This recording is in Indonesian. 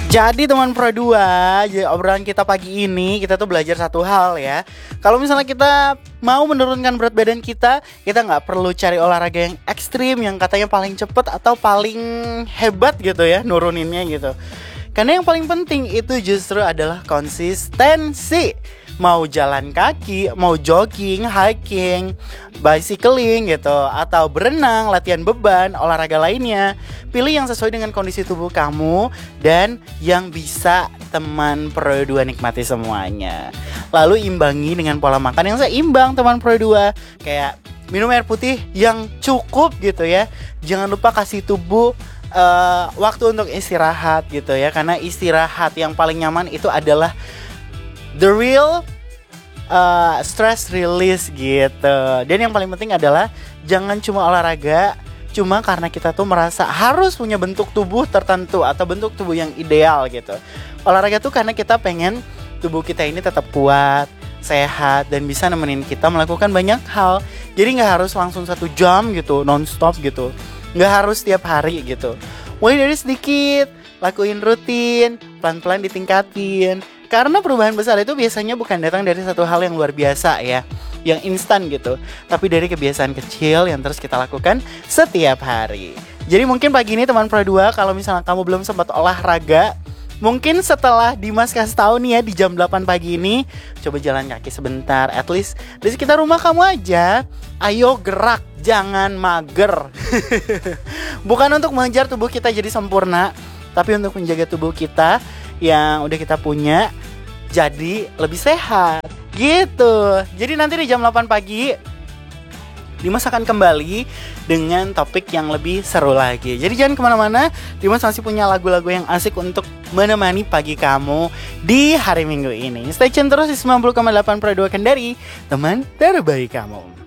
Jadi teman Pro 2, obrolan kita pagi ini kita tuh belajar satu hal ya. Kalau misalnya kita mau menurunkan berat badan kita nggak perlu cari olahraga yang ekstrim, yang katanya paling cepet atau paling hebat gitu ya nuruninnya gitu. Karena yang paling penting itu justru adalah konsistensi. Mau jalan kaki, mau jogging, hiking, bicycling gitu, atau berenang, latihan beban, olahraga lainnya. Pilih yang sesuai dengan kondisi tubuh kamu dan yang bisa teman Pro 2 nikmati semuanya. Lalu imbangi dengan pola makan yang seimbang teman Pro 2. Kayak minum air putih yang cukup gitu ya. Jangan lupa kasih tubuh waktu untuk istirahat gitu ya. Karena istirahat yang paling nyaman itu adalah the real stress release gitu. Dan yang paling penting adalah jangan cuma olahraga cuma karena kita tuh merasa harus punya bentuk tubuh tertentu atau bentuk tubuh yang ideal gitu. Olahraga tuh karena kita pengen tubuh kita ini tetap kuat, sehat, dan bisa nemenin kita melakukan banyak hal. Jadi gak harus langsung 1 jam gitu, non-stop gitu. Gak harus tiap hari gitu. Mulai dari sedikit, lakuin rutin, pelan-pelan ditingkatin. Karena perubahan besar itu biasanya bukan datang dari satu hal yang luar biasa ya, yang instan gitu, tapi dari kebiasaan kecil yang terus kita lakukan setiap hari. Jadi mungkin pagi ini teman Pro 2, kalau misalnya kamu belum sempat olahraga, mungkin setelah Dimas kasih tahu nih ya di jam 8 pagi ini, coba jalan kaki sebentar, at least di sekitar rumah kamu aja. Ayo gerak, jangan mager. Bukan untuk mengejar tubuh kita jadi sempurna, tapi untuk menjaga tubuh kita yang udah kita punya jadi lebih sehat gitu. Jadi nanti di jam 8 pagi Dimas akan kembali dengan topik yang lebih seru lagi. Jadi jangan kemana-mana, Dimas masih punya lagu-lagu yang asik untuk menemani pagi kamu di hari Minggu ini. Stay tune terus di 90,8 Pro 2 Kendari, teman terbaik kamu.